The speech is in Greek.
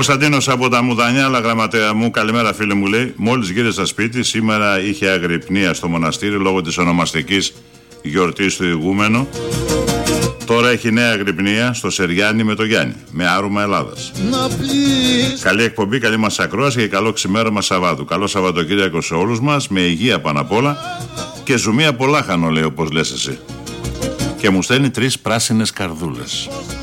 Κωνσταντίνος από τα Μουδανιά, αλλά γραμματέα μου, καλημέρα φίλε μου, λέει. Μόλις γύρισα σπίτι, σήμερα είχε αγρυπνία στο μοναστήρι λόγω της ονομαστικής γιορτής του ηγούμενου. Τώρα έχει νέα αγρυπνία στο Σεριάννη με το Γιάννη, με άρωμα Ελλάδας. Καλή εκπομπή, καλή μας ακρόαση και καλό ξημέρωμα Σαββάτου. Καλό Σαββατοκύριακο σε όλους μας, με υγεία πάνω απ' όλα και ζουμί από λάχανο, λέει, όπως λες εσύ. Και μου στέλνει 3 πράσινες καρδούλες.